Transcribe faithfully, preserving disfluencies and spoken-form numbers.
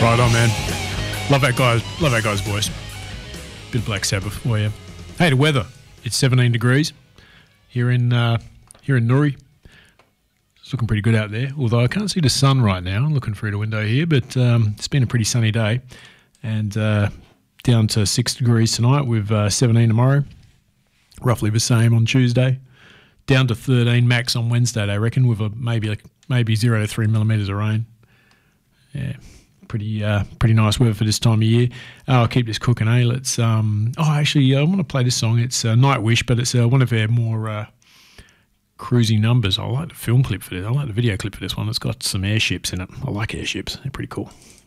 Right on, man. Love that guy's, love that guy's voice. Bit of Black Sabbath for you. Hey, the weather. It's seventeen degrees here in uh, here in Nuri. It's looking pretty good out there, although I can't see the sun right now. I'm looking through the window here, but um, it's been a pretty sunny day. And uh, down to six degrees tonight with uh, seventeen tomorrow. Roughly the same on Tuesday. Down to thirteen max on Wednesday, they reckon, with a maybe like, maybe zero to three millimetres of rain. Yeah, pretty uh, pretty nice weather for this time of year. Uh, I'll keep this cooking, eh? Let's. Um, oh, actually, uh, I want to play this song. It's uh, Nightwish, but it's uh, one of their more uh, cruisy numbers. I like the film clip for this. I like the video clip for this one. It's got some airships in it. I like airships. They're pretty cool.